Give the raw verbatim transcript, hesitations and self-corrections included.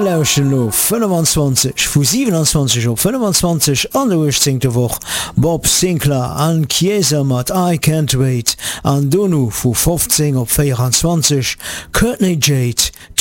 lauschen lo fünfundzwanzig vu siebenundzwanzig op fünfundzwanzig an der urzingte woch Bob Sinclair an Chiesa mat I Can't Wait an Donu vu fünfzehn op vierundzwanzig Courtney Jade